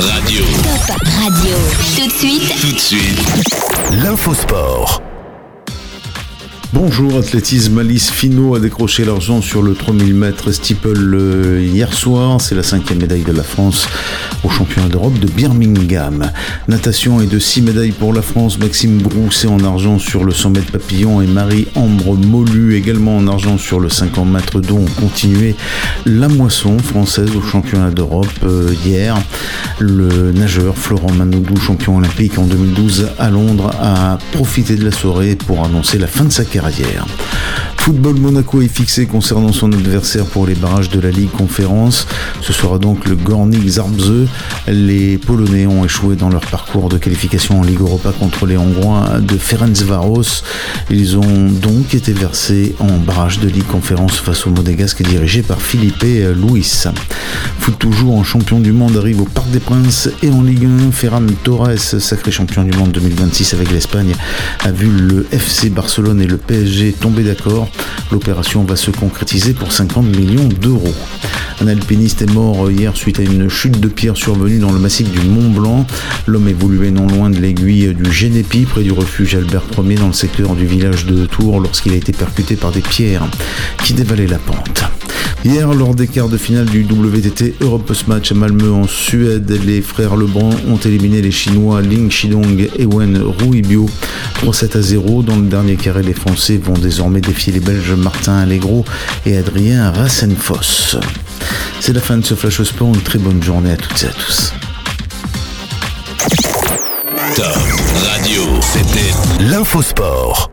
Radio. Top Radio. Tout de suite. L'infosport. Bonjour, athlétisme. Alice Finot a décroché l'argent sur le 3000 mètres steeple hier soir. C'est la 5e médaille de la France au championnat d'Europe de Birmingham. Natation et de 6 médailles pour la France. Maxime Brousset en argent sur le 100 mètres papillon et Marie-Ambre Molu également en argent sur le 50 mètres d'eau ont continué la moisson française au championnat d'Europe hier. Le nageur Florent Manoudou, champion olympique en 2012 à Londres, a profité de la soirée pour annoncer la fin de sa carrière. Football, Monaco est fixé concernant son adversaire pour les barrages de la Ligue Conférence. Ce sera donc le Górnik Zabrze. Les Polonais ont échoué dans leur parcours de qualification en Ligue Europa contre les Hongrois de Ferencváros. Ils ont donc été versés en barrage de Ligue Conférence face au Monégasque dirigé par Filipe Luis. Foot toujours, en champion du monde arrive au Parc des Princes et en Ligue 1, Ferran Torres, sacré champion du monde 2026 avec l'Espagne, a vu le FC Barcelone et le PSG tomber d'accord. L'opération va se concrétiser pour 50 millions d'euros. Un alpiniste est mort hier suite à une chute de pierre survenue dans le massif du Mont Blanc. L'homme évoluait non loin de l'aiguille du Génépi, près du refuge Albert Ier dans le secteur du village de Tours, lorsqu'il a été percuté par des pierres qui dévalaient la pente. Hier, lors des quarts de finale du WTT Europe Match à Malmö en Suède, les frères Lebrun ont éliminé les Chinois Ling Shidong et Wen Ruibio 3-7-0. Dans le dernier carré, les Français vont désormais défier les Belges Martin Allegro et Adrien Rassenfoss. C'est la fin de ce Flash Sport. Une très bonne journée à toutes et à tous. Top Radio, c'était L'infosport.